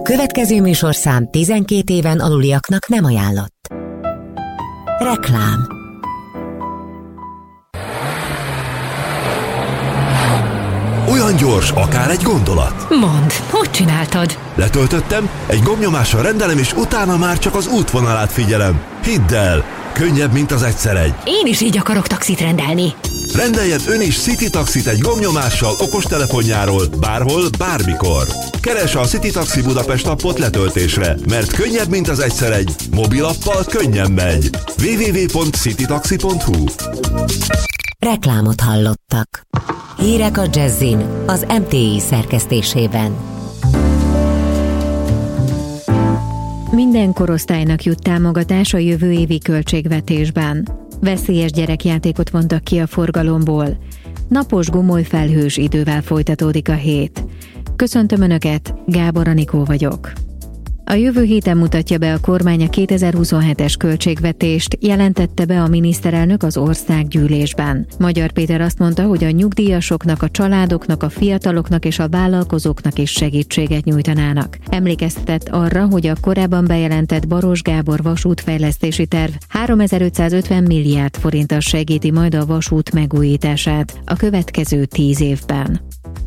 következő műsorszám 12 éven aluliaknak nem ajánlott. Reklám. Olyan gyors, akár egy gondolat. Mondd, hogy csináltad? Letöltöttem, egy gombnyomással rendelem, és utána már csak az útvonalát figyelem. Hidd el, könnyebb, mint az egyszer egy. Én is így akarok taxit rendelni. Rendeljen ön is City Taxit egy gombnyomással okostelefonjáról, bárhol, bármikor. Keresse a City Taxi Budapest appot letöltésre, mert könnyebb, mint az egyszer egy. Mobilappal könnyen megy. www.citytaxi.hu. Reklámot hallottak. Hírek a Jazzin az MTI szerkesztésében. Minden korosztálynak jut támogatás a jövő évi költségvetésben. Veszélyes gyerekjátékot vontak ki a forgalomból. Napos, gomoly felhős idővel folytatódik a hét. Köszöntöm Önöket, Gábor Anikó vagyok. A jövő héten mutatja be a kormány a 2027-es költségvetést, jelentette be a miniszterelnök az országgyűlésben. Magyar Péter azt mondta, hogy a nyugdíjasoknak, a családoknak, a fiataloknak és a vállalkozóknak is segítséget nyújtanának. Emlékeztetett arra, hogy a korábban bejelentett Baros Gábor vasútfejlesztési terv 3550 milliárd forinttal segíti majd a vasút megújítását a következő 10 évben.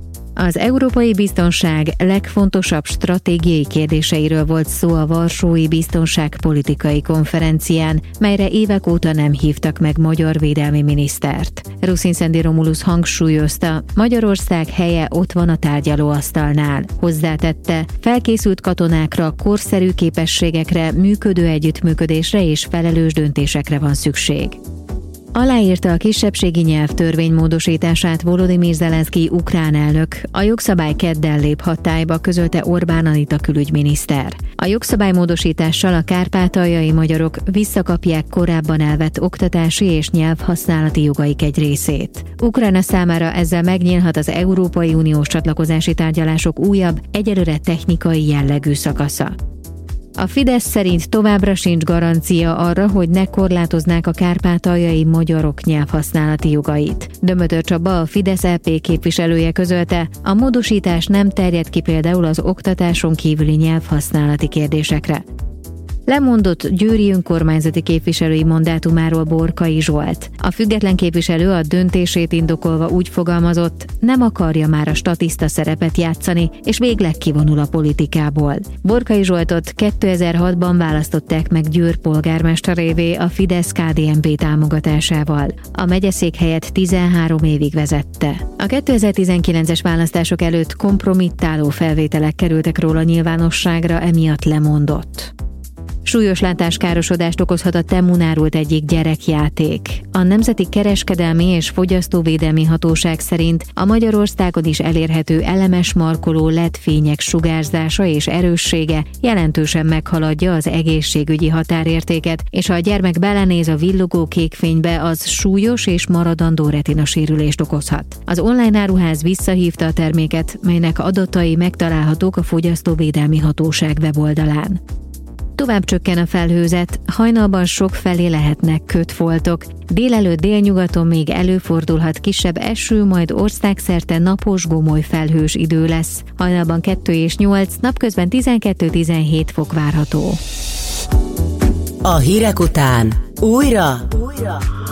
Az európai biztonság legfontosabb stratégiai kérdéseiről volt szó a Varsói Biztonságpolitikai Konferencián, melyre évek óta nem hívtak meg magyar védelmi minisztert. Ruszinszendi Romulus hangsúlyozta, Magyarország helye ott van a tárgyalóasztalnál. Hozzátette, felkészült katonákra, korszerű képességekre, működő együttműködésre és felelős döntésekre van szükség. Aláírta a kisebbségi nyelvtörvény módosítását Volodymyr Zelenszkij ukrán elnök. A jogszabály kedden lép hatályba, közölte Orbán Anita külügyminiszter. A jogszabálymódosítással a kárpátaljai magyarok visszakapják korábban elvett oktatási és nyelvhasználati jogaik egy részét. Ukrajna számára ezzel megnyílhat az Európai Uniós csatlakozási tárgyalások újabb, egyelőre technikai jellegű szakasza. A Fidesz szerint továbbra sincs garancia arra, hogy ne korlátoznák a kárpátaljai magyarok nyelvhasználati jogait. Dömötör Csaba, a Fidesz EP képviselője közölte, a módosítás nem terjed ki például az oktatáson kívüli nyelvhasználati kérdésekre. Lemondott győri önkormányzati képviselői mandátumáról Borkai Zsolt. A független képviselő a döntését indokolva úgy fogalmazott, nem akarja már a statiszta szerepet játszani, és végleg kivonul a politikából. Borkai Zsoltot 2006-ban választották meg Győr polgármesterévé a Fidesz-KDNP támogatásával. A megyeszékhelyet 13 évig vezette. A 2019-es választások előtt kompromittáló felvételek kerültek róla nyilvánosságra, emiatt lemondott. Súlyos látáskárosodást okozhat a Temun árult egyik gyerekjáték. A Nemzeti Kereskedelmi és Fogyasztóvédelmi Hatóság szerint a Magyarországon is elérhető elemes markoló LED fények sugárzása és erőssége jelentősen meghaladja az egészségügyi határértéket, és ha a gyermek belenéz a villogó kék fénybe, az súlyos és maradandó retinasérülést okozhat. Az online áruház visszahívta a terméket, melynek adatai megtalálhatók a Fogyasztóvédelmi Hatóság weboldalán. Tovább csökken a felhőzet, hajnalban sokfelé lehetnek kötfoltok. Délelőtt délnyugaton még előfordulhat kisebb eső, majd országszerte napos, gomoly felhős idő lesz. Hajnalban 2 és 8, napközben 12-17 fok várható. A hírek után újra